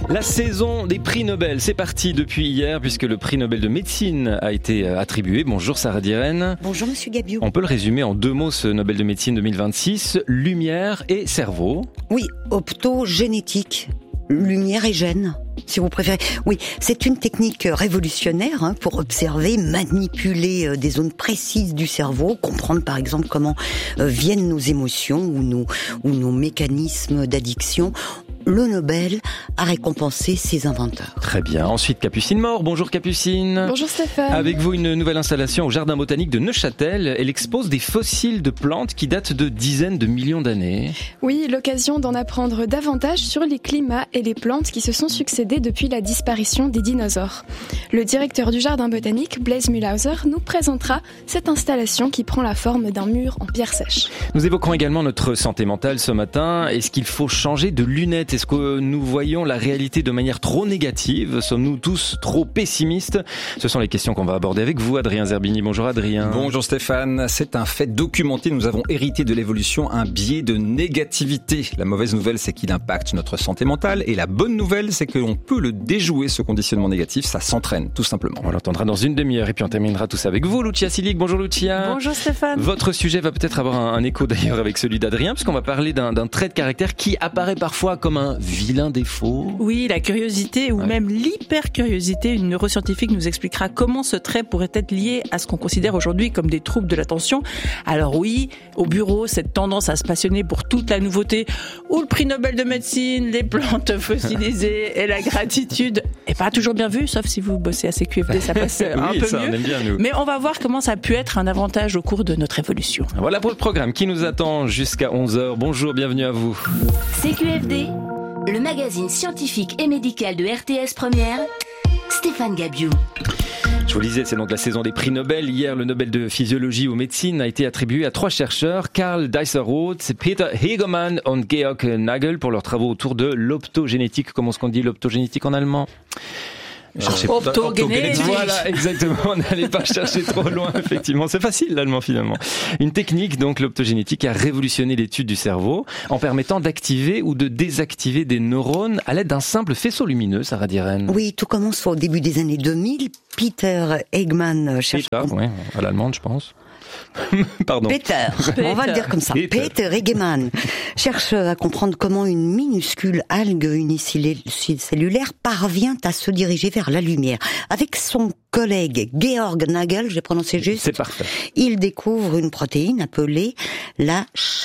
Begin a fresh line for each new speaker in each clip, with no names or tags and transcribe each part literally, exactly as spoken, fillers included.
La saison des prix Nobel, c'est parti depuis hier puisque le prix Nobel de médecine a été attribué. Bonjour Sarah Diren.
Bonjour Monsieur Gabiou.
On peut le résumer en deux mots, ce Nobel de médecine deux mille vingt-six, lumière et cerveau.
Oui, optogénétique, lumière et gène, si vous préférez. Oui, c'est une technique révolutionnaire hein, pour observer, manipuler euh, des zones précises du cerveau, comprendre par exemple comment euh, viennent nos émotions ou nos, ou nos mécanismes d'addiction. Le Nobel a récompensé ses inventeurs.
Très bien. Ensuite, Capucine Mort. Bonjour Capucine.
Bonjour Stéphane.
Avec vous, une nouvelle installation au Jardin botanique de Neuchâtel. Elle expose des fossiles de plantes qui datent de dizaines de millions d'années.
Oui, l'occasion d'en apprendre davantage sur les climats et les plantes qui se sont succédés depuis la disparition des dinosaures. Le directeur du Jardin botanique, Blaise Mühlhauser, nous présentera cette installation qui prend la forme d'un mur en pierre sèche.
Nous évoquerons également notre santé mentale ce matin. Est-ce qu'il faut changer de lunettes ? Est-ce que nous voyons la réalité de manière trop négative ? Sommes-nous tous trop pessimistes ? Ce sont les questions qu'on va aborder avec vous, Adrien Zerbini. Bonjour Adrien.
Bonjour Stéphane. C'est un fait documenté. Nous avons hérité de l'évolution un biais de négativité. La mauvaise nouvelle, c'est qu'il impacte notre santé mentale. Et la bonne nouvelle, c'est qu'on peut le déjouer, ce conditionnement négatif. Ça s'entraîne, tout simplement.
On l'entendra dans une demi-heure et puis on terminera tous avec vous, Lucia Silic. Bonjour Lucia.
Bonjour Stéphane.
Votre sujet va peut-être avoir un, un écho d'ailleurs avec celui d'Adrien, puisqu'on va parler d'un, d'un trait de caractère qui apparaît parfois comme un vilain défaut.
Oui, la curiosité ou ouais. même l'hypercuriosité. Une neuroscientifique nous expliquera comment ce trait pourrait être lié à ce qu'on considère aujourd'hui comme des troubles de l'attention. Alors oui, au bureau, cette tendance à se passionner pour toute la nouveauté, ou le prix Nobel de médecine, les plantes fossilisées et la gratitude est pas toujours bien vu, sauf si vous bossez à C Q F D, ça passe un
oui,
peu
ça,
mieux.
On aime bien, nous.
Mais on va voir comment ça a pu être un avantage au cours de notre évolution.
Voilà pour le programme qui nous attend jusqu'à onze heures. Bonjour, bienvenue à vous.
C Q F D, le magazine scientifique et médical de R T S Première, Stéphane Gabiou.
Je vous le disais, c'est donc la saison des prix Nobel. Hier, le Nobel de physiologie ou médecine a été attribué à trois chercheurs, Karl Deisser-Roth, Peter Hegemann et Georg Nagel, pour leurs travaux autour de l'optogénétique. Comment est-ce qu'on dit l'optogénétique en allemand ?
Optogénétique.
Voilà, exactement. On n'allait pas chercher trop loin, effectivement. C'est facile, l'allemand, finalement. Une technique, donc, l'optogénétique, a révolutionné l'étude du cerveau en permettant d'activer ou de désactiver des neurones à l'aide d'un simple faisceau lumineux, Sarah Diren.
Oui, tout commence au début des années deux mille. Peter Hegemann cherche...
Peter, oui, à l'allemande, je pense. Pardon.
Peter, on va le dire comme ça. Peter, Peter Hegemann cherche à comprendre comment une minuscule algue unicellulaire parvient à se diriger vers la lumière. Avec son collègue Georg Nagel, j'ai prononcé juste.
C'est parfait.
Il découvre une protéine appelée la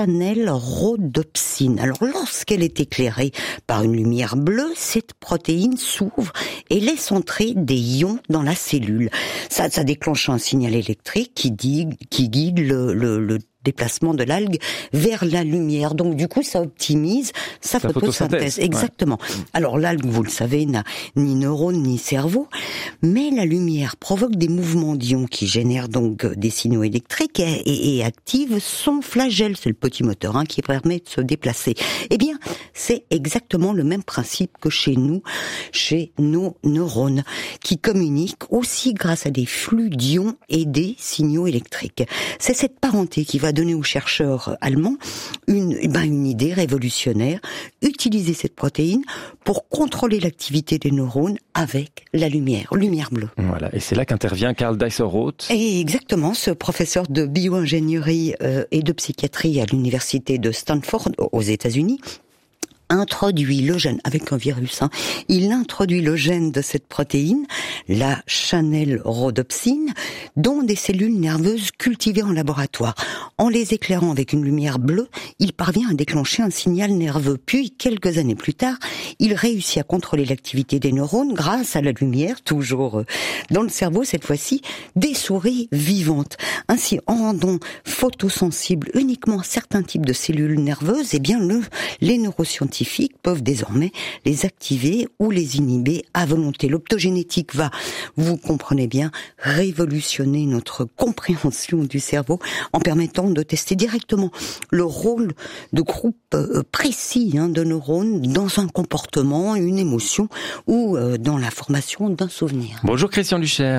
channelrhodopsine. Alors, lorsqu'elle est éclairée par une lumière bleue, cette protéine s'ouvre et laisse entrer des ions dans la cellule. Ça, ça déclenche un signal électrique qui dit, qui guide le, le, le déplacement de l'algue vers la lumière. Donc du coup, ça optimise sa, sa photosynthèse. photosynthèse. Exactement. Ouais. Alors l'algue, vous le savez, n'a ni neurones ni cerveau, mais la lumière provoque des mouvements d'ions qui génèrent donc des signaux électriques et, et, et active son flagelle. C'est le petit moteur hein, qui permet de se déplacer. Eh bien, c'est exactement le même principe que chez nous, chez nos neurones, qui communiquent aussi grâce à des flux d'ions et des signaux électriques. C'est cette parenté qui va donner aux chercheurs allemands une, ben une idée révolutionnaire, utiliser cette protéine pour contrôler l'activité des neurones avec la lumière, lumière bleue.
Voilà, et c'est là qu'intervient Karl Deisser-Roth.
Et exactement, ce professeur de bio-ingénierie euh, et de psychiatrie à l'université de Stanford aux États-Unis introduit le gène, avec un virus, hein, il introduit le gène de cette protéine, la channelrhodopsine, dans des cellules nerveuses cultivées en laboratoire. En les éclairant avec une lumière bleue, il parvient à déclencher un signal nerveux. Puis, quelques années plus tard, il réussit à contrôler l'activité des neurones grâce à la lumière, toujours dans le cerveau cette fois-ci, des souris vivantes. Ainsi, en rendant photosensibles uniquement certains types de cellules nerveuses, eh bien, le, les neuroscientifiques peuvent désormais les activer ou les inhiber à volonté. L'optogénétique va, vous comprenez bien, révolutionner notre compréhension du cerveau en permettant de tester directement le rôle de groupes précis hein, de neurones dans un comportement, une émotion ou euh, dans la formation d'un souvenir.
Bonjour Christian Lucher.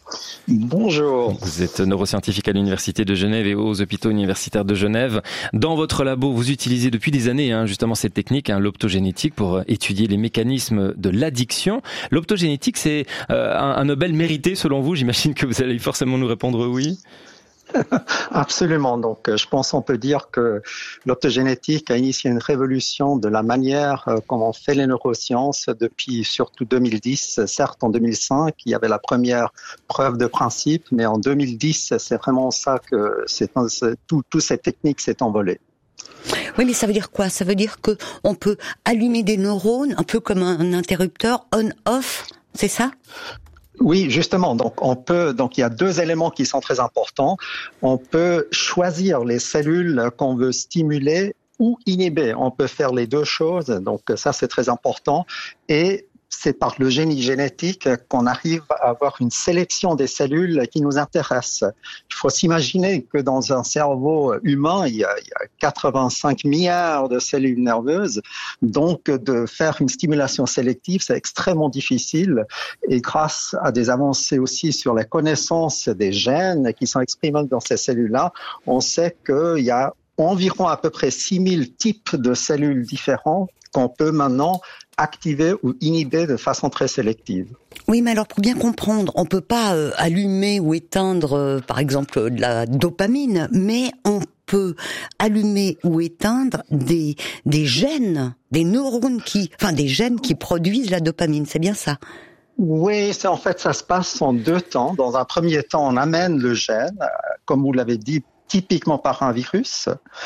Bonjour.
Vous êtes neuroscientifique à l'Université de Genève et aux hôpitaux universitaires de Genève. Dans votre labo, vous utilisez depuis des années hein, justement cette technique, hein, l'optogénétique, pour étudier les mécanismes de l'addiction. L'optogénétique, c'est euh, un, un Nobel mérité selon vous? J'imagine que vous allez forcément nous répondre oui.
Absolument. Donc, je pense qu'on peut dire que l'optogénétique a initié une révolution de la manière comme on fait les neurosciences depuis surtout deux mille dix. Certes, en deux mille cinq, il y avait la première preuve de principe, mais en deux mille dix, c'est vraiment ça que c'est, c'est, tout, toute cette technique s'est envolée.
Oui, mais ça veut dire quoi? Ça veut dire que on peut allumer des neurones, un peu comme un interrupteur on-off, c'est ça?
Oui, justement. Donc, on peut, donc, il y a deux éléments qui sont très importants. On peut choisir les cellules qu'on veut stimuler ou inhiber. On peut faire les deux choses. Donc, ça, c'est très important. Et c'est par le génie génétique qu'on arrive à avoir une sélection des cellules qui nous intéressent. Il faut s'imaginer que dans un cerveau humain, il y a, il y a quatre-vingt-cinq milliards de cellules nerveuses. Donc, de faire une stimulation sélective, c'est extrêmement difficile. Et grâce à des avancées aussi sur la connaissance des gènes qui sont exprimés dans ces cellules-là, on sait qu'il y a environ à peu près six mille types de cellules différents qu'on peut maintenant activer ou inhiber de façon très sélective.
Oui, mais alors pour bien comprendre, on peut pas euh, allumer ou éteindre, euh, par exemple, de la dopamine, mais on peut allumer ou éteindre des des gènes, des neurones qui, enfin des gènes qui produisent la dopamine. C'est bien ça?
Oui, c'est en fait ça se passe en deux temps. Dans un premier temps, on amène le gène, euh, comme vous l'avez dit, typiquement par un virus.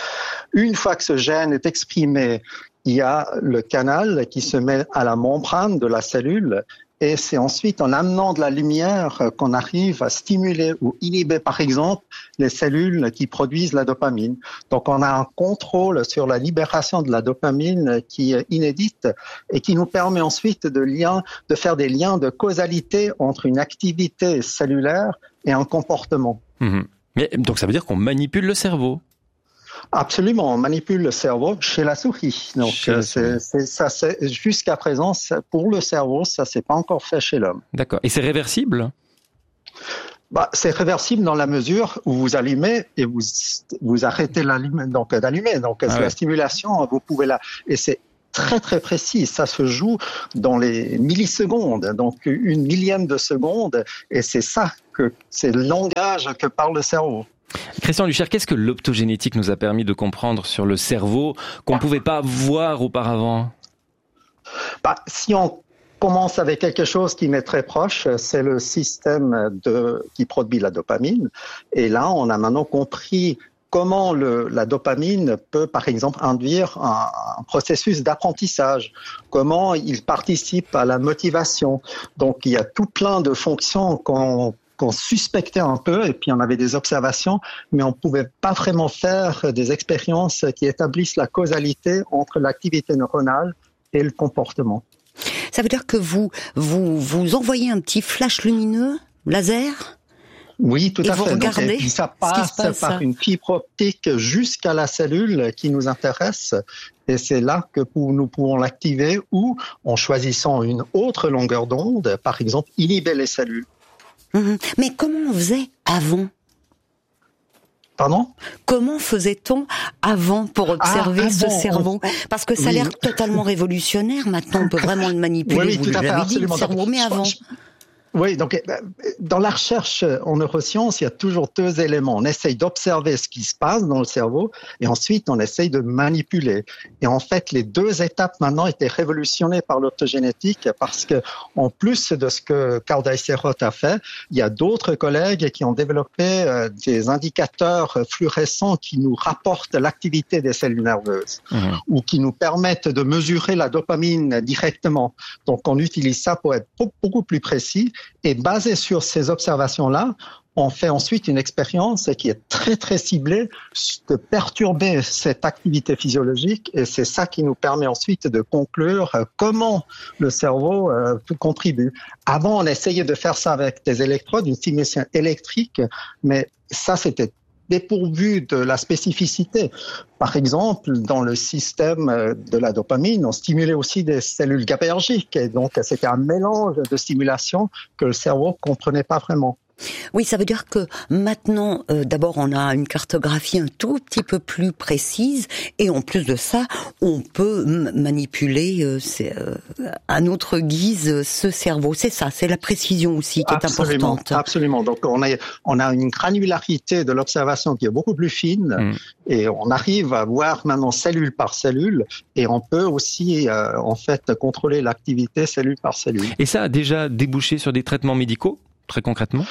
Une fois que ce gène est exprimé, il y a le canal qui se met à la membrane de la cellule et c'est ensuite en amenant de la lumière qu'on arrive à stimuler ou inhiber, par exemple, les cellules qui produisent la dopamine. Donc, on a un contrôle sur la libération de la dopamine qui est inédite et qui nous permet ensuite de, lien, de faire des liens de causalité entre une activité cellulaire et un comportement.
Mmh. Mais donc, ça veut dire qu'on manipule le cerveau?
Absolument, on manipule le cerveau chez la souris. Donc,
chez
c'est, c'est, ça, c'est, jusqu'à présent, pour le cerveau, ça s'est pas encore fait chez l'homme.
D'accord. Et c'est réversible?
Bah, c'est réversible dans la mesure où vous allumez et vous vous arrêtez l'allumer, donc d'allumer. Donc, ah c'est ouais. La stimulation, vous pouvez la et c'est très très précis. Ça se joue dans les millisecondes, donc une millième de seconde, et c'est ça que c'est le langage que parle le cerveau.
Christian Luchaire, qu'est-ce que l'optogénétique nous a permis de comprendre sur le cerveau qu'on ne pouvait pas voir auparavant?
Bah, si on commence avec quelque chose qui m'est très proche, c'est le système de, qui produit la dopamine. Et là, on a maintenant compris comment le, la dopamine peut, par exemple, induire un, un processus d'apprentissage, comment il participe à la motivation. Donc, il y a tout plein de fonctions qu'on qu'on suspectait un peu, et puis on avait des observations, mais on ne pouvait pas vraiment faire des expériences qui établissent la causalité entre l'activité neuronale et le comportement.
Ça veut dire que vous, vous, vous envoyez un petit flash lumineux, laser ?
Oui, tout
et
à
vous
fait.
Regardez
Donc, et puis ça passe, passe par ça. Une fibre optique jusqu'à la cellule qui nous intéresse, et c'est là que nous pouvons l'activer, ou en choisissant une autre longueur d'onde, par exemple, inhiber les cellules.
Mmh. Mais comment on faisait avant ?
Pardon ?
Comment faisait-on avant pour observer ah, avant, ce cerveau ? Parce que ça a oui. l'air totalement révolutionnaire. Maintenant, on peut vraiment le manipuler.
Oui, oui,
vous
tout à fait, absolument.
Dit, le cerveau, mais avant.
Oui, donc dans la recherche en neurosciences, il y a toujours deux éléments. On essaye d'observer ce qui se passe dans le cerveau et ensuite on essaye de manipuler. Et en fait, les deux étapes maintenant étaient révolutionnées par l'optogénétique parce que en plus de ce que Karl Deisseroth a fait, il y a d'autres collègues qui ont développé des indicateurs fluorescents qui nous rapportent l'activité des cellules nerveuses mmh. ou qui nous permettent de mesurer la dopamine directement. Donc on utilise ça pour être beaucoup plus précis. Et basé sur ces observations-là, on fait ensuite une expérience qui est très très ciblée de perturber cette activité physiologique et c'est ça qui nous permet ensuite de conclure comment le cerveau euh, contribue. Avant, on essayait de faire ça avec des électrodes, une stimulation électrique, mais ça c'était dépourvu de la spécificité. Par exemple, dans le système de la dopamine, on stimulait aussi des cellules GABAergiques. Et donc, c'était un mélange de stimulation que le cerveau ne comprenait pas vraiment.
Oui, ça veut dire que maintenant, euh, d'abord, on a une cartographie un tout petit peu plus précise, et en plus de ça, on peut m- manipuler euh, c'est, euh, à notre guise ce cerveau. C'est ça, c'est la précision aussi qui est
absolument,
importante.
Absolument. Donc, on a, on a une granularité de l'observation qui est beaucoup plus fine, mmh. et on arrive à voir maintenant cellule par cellule, et on peut aussi, euh, en fait, contrôler l'activité cellule par cellule.
Et ça a déjà débouché sur des traitements médicaux ? Très concrètement?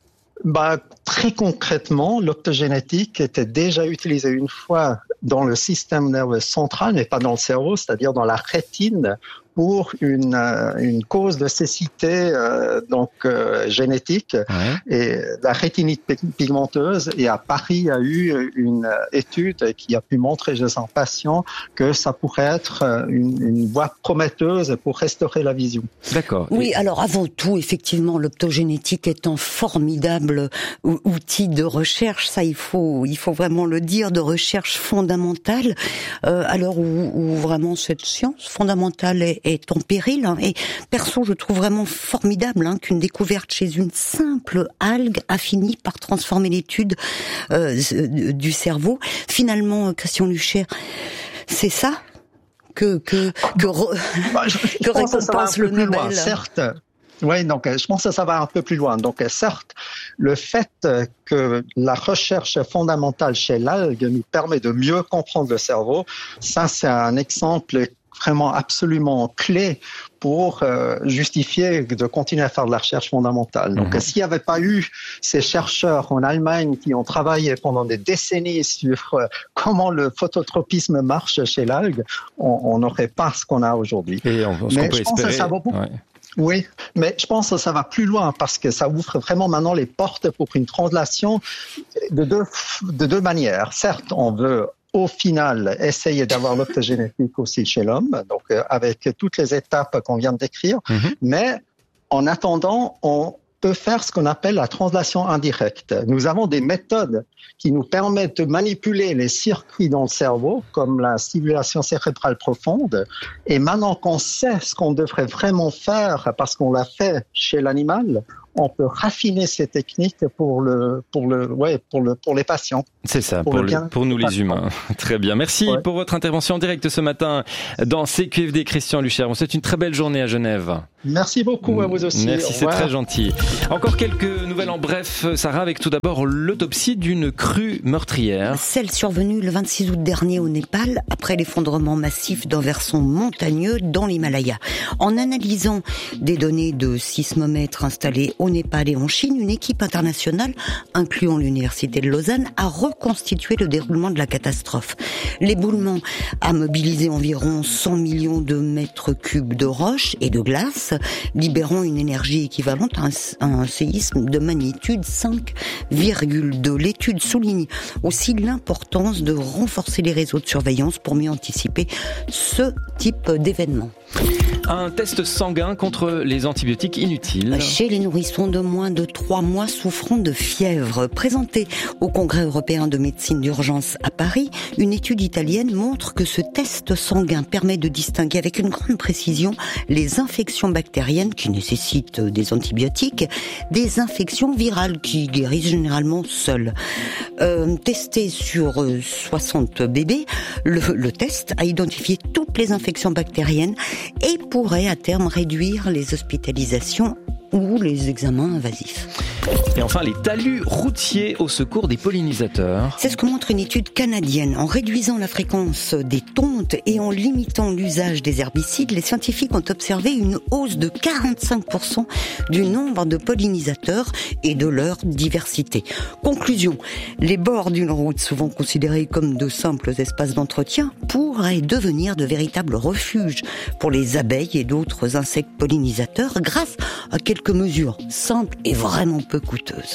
Bah, très concrètement, l'optogénétique était déjà utilisée une fois dans le système nerveux central, mais pas dans le cerveau, c'est-à-dire dans la rétine, pour une, euh, une cause de cécité euh, donc euh, génétique, ouais. et la rétinite pigmenteuse. Et à Paris, il y a eu une étude qui a pu montrer chez un patient que ça pourrait être une, une voie prometteuse pour restaurer la vision.
D'accord.
Oui, et... alors avant tout, effectivement, l'optogénétique est un formidable outil de recherche. Ça, il faut, il faut vraiment le dire, de recherche fondamentale. Euh, à l'heure où, où vraiment cette science fondamentale est est en péril, hein, et perso, je trouve vraiment formidable hein, qu'une découverte chez une simple algue a fini par transformer l'étude euh, du cerveau. Finalement, Christian Luchaire, c'est ça que que que, re,
bah, je, je
que récompense le Nobel.
Loin, certes. Oui, donc je pense que ça va un peu plus loin. Donc certes, le fait que la recherche fondamentale chez l'algue nous permet de mieux comprendre le cerveau, ça c'est un exemple vraiment absolument clé pour euh, justifier de continuer à faire de la recherche fondamentale. Donc, mmh. s'il n'y avait pas eu ces chercheurs en Allemagne qui ont travaillé pendant des décennies sur euh, comment le phototropisme marche chez l'algue, on n'aurait pas ce qu'on a aujourd'hui.
Et on, ce
Mais
qu'on peut
je pense
espérer,
que ça va beaucoup.
Ouais.
Oui, mais je pense que ça va plus loin parce que ça ouvre vraiment maintenant les portes pour une translation de deux, de deux manières. Certes, on veut au final essayer d'avoir l'optogénétique aussi chez l'homme, donc euh, avec toutes les étapes qu'on vient de décrire, mm-hmm. mais en attendant, on peut faire ce qu'on appelle la translation indirecte. Nous avons des méthodes qui nous permettent de manipuler les circuits dans le cerveau, comme la stimulation cérébrale profonde. Et maintenant qu'on sait ce qu'on devrait vraiment faire, parce qu'on l'a fait chez l'animal, on peut raffiner ces techniques pour le, pour le, ouais, pour le, pour les patients.
C'est ça, pour, pour, le, pour nous les humains. Très bien. Merci ouais. pour votre intervention en direct ce matin dans C Q F D, Christian Luchaire. On souhaite une très belle journée à Genève.
Merci beaucoup à vous aussi.
Merci, c'est très gentil. Encore quelques nouvelles en bref, Sarah, avec tout d'abord l'autopsie d'une crue meurtrière.
Celle survenue le vingt-six août dernier au Népal, après l'effondrement massif d'un versant montagneux dans l'Himalaya. En analysant des données de sismomètres installés au Népal et en Chine, une équipe internationale, incluant l'Université de Lausanne, a reconstitué le déroulement de la catastrophe. L'éboulement a mobilisé environ cent millions de mètres cubes de roches et de glace, libérant une énergie équivalente à un, à un séisme de magnitude cinq virgule deux. L'étude souligne aussi l'importance de renforcer les réseaux de surveillance pour mieux anticiper ce type d'événement.
Un test sanguin contre les antibiotiques inutiles.
Chez les nourrissons de moins de trois mois souffrant de fièvre. Présentée au Congrès européen de médecine d'urgence à Paris, une étude italienne montre que ce test sanguin permet de distinguer avec une grande précision les infections bactériennes qui nécessitent des antibiotiques des infections virales qui guérissent généralement seules. Euh, testé sur soixante bébés, le, le test a identifié toutes les infections bactériennes et pourrait à terme réduire les hospitalisations ou les examens invasifs.
Et enfin, les talus routiers au secours des pollinisateurs.
C'est ce que montre une étude canadienne. En réduisant la fréquence des tontes et en limitant l'usage des herbicides, les scientifiques ont observé une hausse de quarante-cinq pour cent du nombre de pollinisateurs et de leur diversité. Conclusion, les bords d'une route, souvent considérés comme de simples espaces d'entretien, pourraient devenir de véritables refuges pour les abeilles et d'autres insectes pollinisateurs grâce à quelques mesures simples et vraiment peu coûteuses.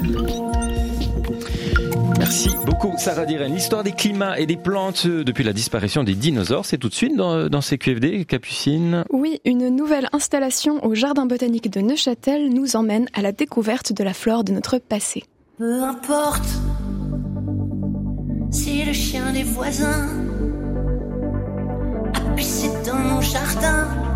Merci beaucoup Sarah Diren. L'histoire des climats et des plantes depuis la disparition des dinosaures, c'est tout de suite dans, dans C Q F D, Capucine.
Oui, une nouvelle installation au Jardin botanique de Neuchâtel nous emmène à la découverte de la flore de notre passé.
Peu importe si le chien des voisins a pissé dans mon jardin,